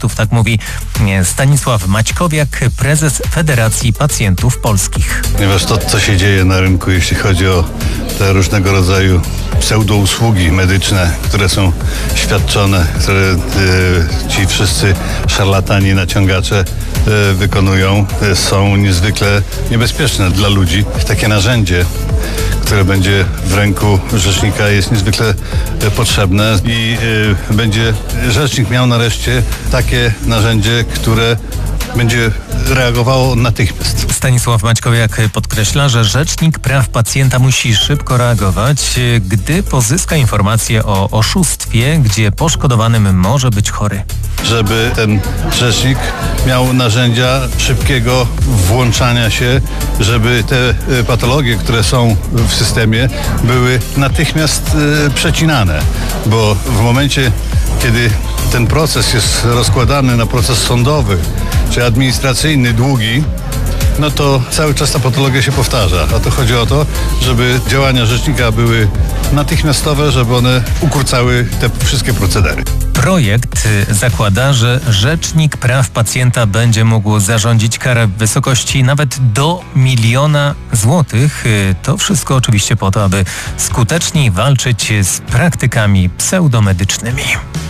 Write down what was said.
pacjentów, tak mówi Stanisław Maćkowiak, prezes Federacji Pacjentów Polskich. Ponieważ to, co się dzieje na rynku, jeśli chodzi o te różnego rodzaju pseudousługi medyczne, które są świadczone, które ci wszyscy szarlatani, naciągacze wykonują, są niezwykle niebezpieczne dla ludzi. Takie narzędzie, które będzie w ręku rzecznika, jest niezwykle potrzebne i będzie rzecznik miał nareszcie takie narzędzie, które będzie reagowało natychmiast. Stanisław Maćkowiak podkreśla, że Rzecznik Praw Pacjenta musi szybko reagować, gdy pozyska informacje o oszustwie, gdzie poszkodowanym może być chory. Żeby ten rzecznik miał narzędzia szybkiego włączania się, żeby te patologie, które są w systemie, były natychmiast przecinane, bo w momencie, kiedy ten proces jest rozkładany na proces sądowy czy administracyjny, długi, no to cały czas ta patologia się powtarza. A to chodzi o to, żeby działania rzecznika były natychmiastowe, żeby one ukurcały te wszystkie procedery. Projekt zakłada, że Rzecznik Praw Pacjenta będzie mógł zarządzić karę w wysokości nawet do 1 000 000 złotych. To wszystko oczywiście po to, aby skuteczniej walczyć z praktykami pseudomedycznymi.